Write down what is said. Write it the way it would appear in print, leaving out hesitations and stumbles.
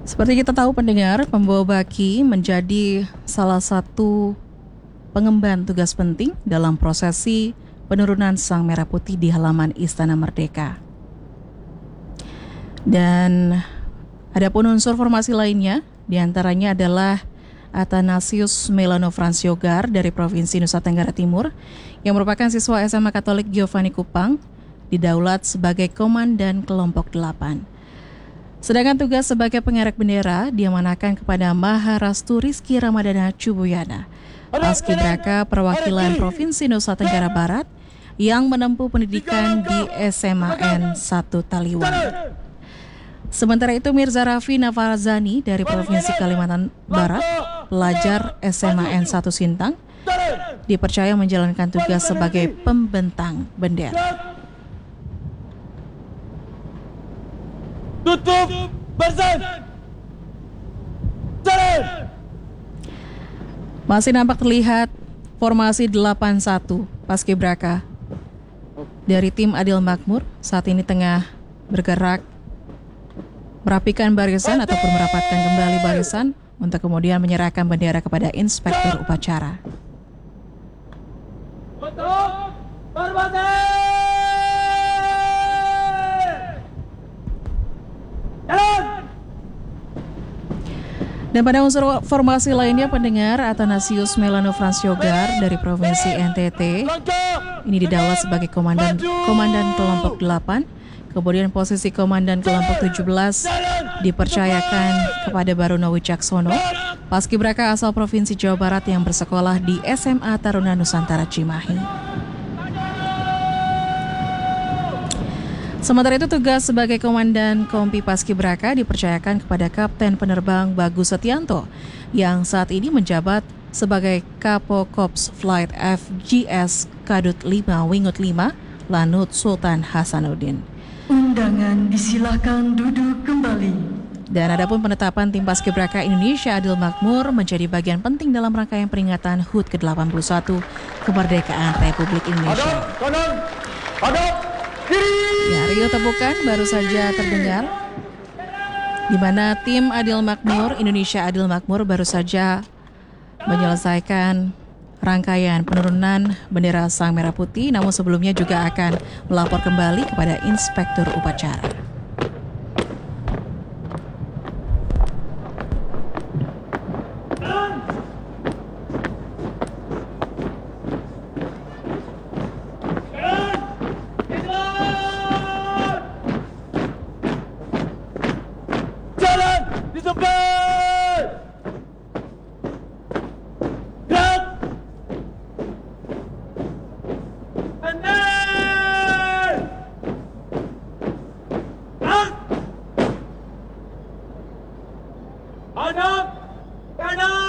Seperti kita tahu pendengar, pembawa baki menjadi salah satu pengemban tugas penting dalam prosesi penurunan Sang Merah Putih di halaman Istana Merdeka. Dan adapun unsur formasi lainnya, diantaranya adalah Athanasius Melano Fransyogar dari Provinsi Nusa Tenggara Timur yang merupakan siswa SMA Katolik Giovanni Kupang, didaulat sebagai Komandan Kelompok 8. Sedangkan tugas sebagai pengerek bendera diamanahkan kepada Maharastu Rizky Ramadana Cubuyana, Paskibraka perwakilan Provinsi Nusa Tenggara Barat yang menempuh pendidikan di SMAN 1 Taliwan. Sementara itu Mirza Raffi Nafarzani dari Provinsi Kalimantan Barat, pelajar SMAN 1 Sintang, dipercaya menjalankan tugas sebagai pembentang bendera. Tutup barisan. Jalan. Masih nampak terlihat formasi 81 Paskibraka dari tim Adil Makmur saat ini tengah bergerak merapikan barisan ataupun merapatkan kembali barisan untuk kemudian menyerahkan bendera kepada inspektur upacara. Tutup formasi. Dan pada unsur formasi lainnya pendengar, Athanasius Melano Fransyogar dari Provinsi NTT ini didaulat sebagai komandan kelompok 8. Kemudian posisi komandan kelompok 17 dipercayakan kepada Baruno Wicaksono, Paskibraka asal Provinsi Jawa Barat yang bersekolah di SMA Taruna Nusantara Cimahi. Sementara itu tugas sebagai komandan Kompi Paskibraka dipercayakan kepada Kapten Penerbang Bagus Setianto yang saat ini menjabat sebagai Kapo Kops Flight FGS Kadut 5 Wingut 5 Lanut Sultan Hasanuddin. Undangan disilakan duduk kembali. Dan adapun penetapan tim Paskibraka Indonesia Adil Makmur menjadi bagian penting dalam rangkaian peringatan HUT ke-81 kemerdekaan Republik Indonesia. Ya, Rio tepukan baru saja terdengar di mana tim Adil Makmur, Indonesia Adil Makmur baru saja menyelesaikan rangkaian penurunan bendera Sang Merah Putih, namun sebelumnya juga akan melapor kembali kepada inspektur upacara. Kanan!